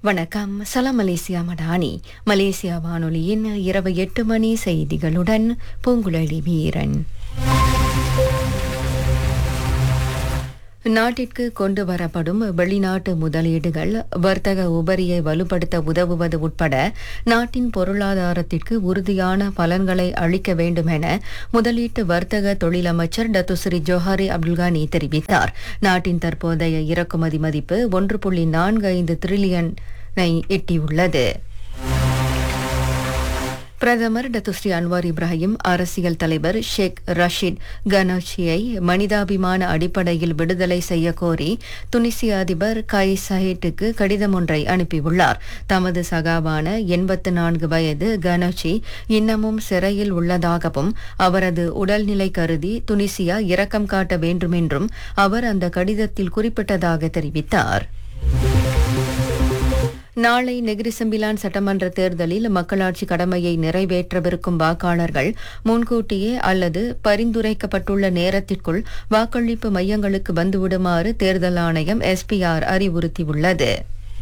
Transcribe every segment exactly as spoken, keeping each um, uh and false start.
வணக்கம். சலாம் Malaysia Madani. Malaysia வானொலியின் இரவு எட்டு மணி செய்திகளுடன் பூங்குழலி வீரன். நாட்டிற்கு கொண்டு வரப்படும் வெளிநாட்டு முதலீடுகள் வர்த்தக உபரியை வலுப்படுத்த உதவுவது உட்பட நாட்டின் பொருளாதாரத்திற்கு உறுதியான பலன்களை அளிக்க வேண்டும் என முதலீட்டு வர்த்தக தொழிலமைச்சர் டத்துஸ்ரீ ஜோஹாரி அப்துல்கானி தெரிவித்தார். நாட்டின் தற்போதைய இறக்குமதி மதிப்பு ஒன்று புள்ளி நான்கு ஐந்து டிரில்லியனை எட்டியுள்ளது. பிரதமர் டத்துஸ்ரீ அன்வார் இப்ராஹிம் அரசியல் தலைவர் ஷேக் ரஷீத் கனோச்சியை மனிதாபிமான அடிப்படையில் விடுதலை செய்ய கோரி துனிசிய அதிபர் கை சஹிட்டுக்கு கடிதம் ஒன்றை அனுப்பியுள்ளார். தமது சகாவான எண்பத்து நான்கு வயது கனோச்சி இன்னமும் சிறையில் உள்ளதாகவும் அவரது உடல்நிலை கருதி துனிசியா இரக்கம் காட்ட வேண்டுமென்றும் அவர் அந்த கடிதத்தில் குறிப்பிட்டதாக தெரிவித்தார். நாளை நெகிரி செம்பிலான் சட்டமன்ற தேர்தலில் மக்களாட்சி கடமையை நிறைவேற்றவிருக்கும் வாக்காளர்கள் முன்கூட்டியே அல்லது பரிந்துரைக்கப்பட்டுள்ள நேரத்திற்குள் வாக்களிப்பு மையங்களுக்கு வந்துவிடுமாறு தேர்தல் ஆணையம் எஸ்பிஆர் அறிவுறுத்தியுள்ளது.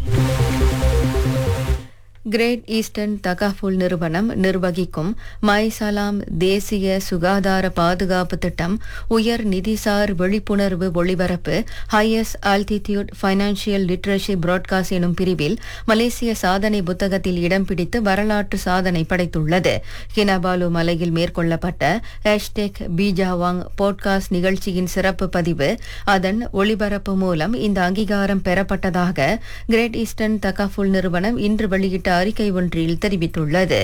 கிரேட் ஈஸ்டர்ன் தகாஃபுல் நிறுவனம் நிர்வகிக்கும் மை சலாம் தேசிய சுகாதார பாதுகாப்பு திட்டம் உயர் நிதிசார் விழிப்புணர்வு ஒளிபரப்பு highest altitude financial literacy broadcast எனும் பிரிவில் மலேசிய சாதனை புத்தகத்தில் இடம் பிடித்து வரலாற்று சாதனை படைத்துள்ளது. கினபாலு மலையில் மேற்கொள்ளப்பட்ட ஹேஷ்டேக் பீஜாவாங் போட்காஸ்ட் நிகழ்ச்சியின் சிறப்பு பதிவு அதன் ஒளிபரப்பு மூலம் இந்த அங்கீகாரம் பெறப்பட்டதாக கிரேட் ஈஸ்டர்ன் தகாஃபுல் நிறுவனம் இன்று வெளியிட்ட அறிக்கை ஒன்றில் தெரிவித்துள்ளது.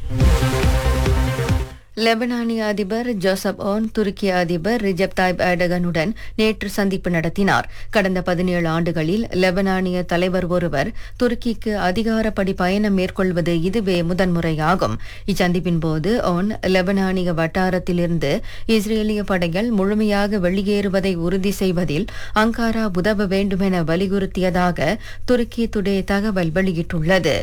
லெபனானிய அதிபர் ஜோசப் ஓன் துருக்கிய அதிபர் ரிஜப் தாய்ப் எர்டகனுடன் நேற்று சந்திப்பு நடத்தினார். கடந்த பதினேழு ஆண்டுகளில் லெபனானிய தலைவர் ஒருவர் துருக்கிக்கு அதிகாரப்படி பயணம் மேற்கொள்வது இதுவே முதன்முறையாகும். இச்சந்திப்பின் போது ஓன் லெபனானிய வட்டாரத்திலிருந்து இஸ்ரேலிய படைகள் முழுமையாக வெளியேறுவதை உறுதி செய்வதில் அங்காரா உதவ வேண்டுமென வலியுறுத்தியதாக துருக்கி டுடே தகவல் வெளியிட்டுள்ளது.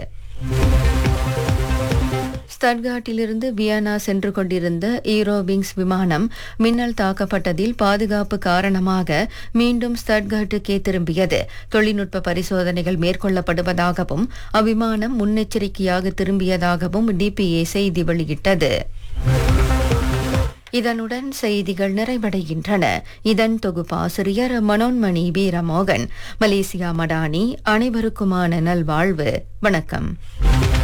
ஸ்டட்கார்ட்டிலிருந்து வியன்னா சென்று கொண்டிருந்த ஈரோவிங்ஸ் விமானம் மின்னல் தாக்கப்பட்டதில் பாதுகாப்பு காரணமாக மீண்டும் ஸ்டட்கார்ட்டுக்கே திரும்பியது. தொழில்நுட்ப பரிசோதனைகள் மேற்கொள்ளப்படுவதாகவும் அவ்விமானம் முன்னெச்சரிக்கையாக திரும்பியதாகவும் டிபிஏ செய்தி வெளியிட்டது. இதனுடன் செய்திகள் நிறைவடைகின்றன. இதன் தொகுப்பாசிரியர் மனோன்மணி வீரமோகன். மலேசியா மடானி. அனைவருக்குமான நல்வாழ்வு. வணக்கம்.